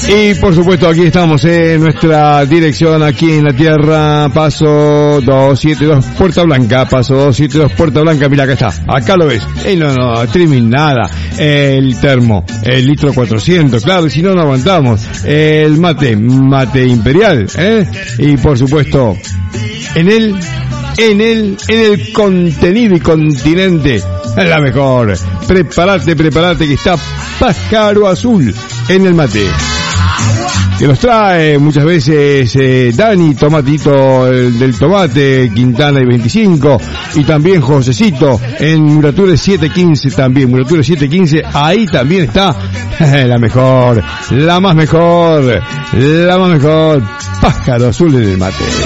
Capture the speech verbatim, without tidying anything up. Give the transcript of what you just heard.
Y por supuesto aquí estamos en nuestra dirección, aquí en la tierra, paso doscientos setenta y dos Puerta Blanca, paso doscientos setenta y dos Puerta Blanca, mira acá está, acá lo ves, eh, no, no, streaming nada, el termo, el litro cuatrocientos, claro, si no, no aguantamos, el mate, mate imperial, eh, y por supuesto, en el, en el, en el contenido y continente, la mejor, prepárate, prepárate que está Pájaro Azul en el mate. Que nos trae muchas veces eh, Dani, Tomatito el del Tomate, Quintana y veinticinco, y también Josecito en Murature siete quince también, Murature siete quince, ahí también está la mejor, la más mejor, la más mejor, Pájaro Azul en el mate.